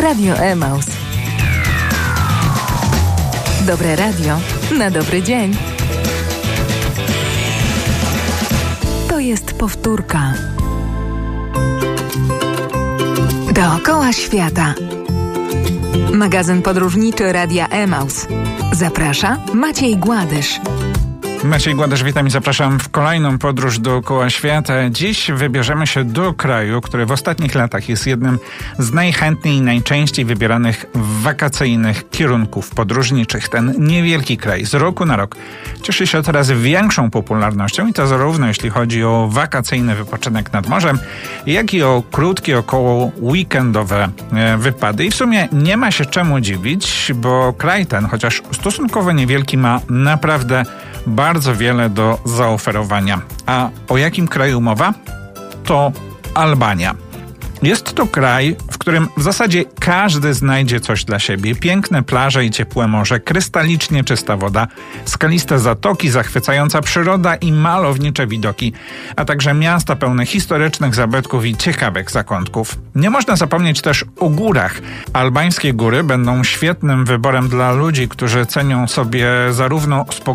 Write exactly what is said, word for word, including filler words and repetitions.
Radio Emaus. Dobre radio na dobry dzień. To jest powtórka. Dookoła świata. Magazyn podróżniczy Radia Emaus. Zaprasza Maciej Gładysz. Maciej Gładysz, witam i zapraszam w kolejną podróż dookoła świata. Dziś wybierzemy się do kraju, który w ostatnich latach jest jednym z najchętniej i najczęściej wybieranych wakacyjnych kierunków podróżniczych. Ten niewielki kraj z roku na rok cieszy się coraz większą popularnością i to zarówno jeśli chodzi o wakacyjny wypoczynek nad morzem, jak i o krótkie, około weekendowe wypady. I w sumie nie ma się czemu dziwić, bo kraj ten, chociaż stosunkowo niewielki, ma naprawdę bardzo wiele do zaoferowania. A o jakim kraju mowa? To Albania. Jest to kraj, w którym w zasadzie każdy znajdzie coś dla siebie. Piękne plaże i ciepłe morze, krystalicznie czysta woda, skaliste zatoki, zachwycająca przyroda i malownicze widoki, a także miasta pełne historycznych zabytków i ciekawych zakątków. Nie można zapomnieć też o górach. Albańskie góry będą świetnym wyborem dla ludzi, którzy cenią sobie zarówno spokojnie,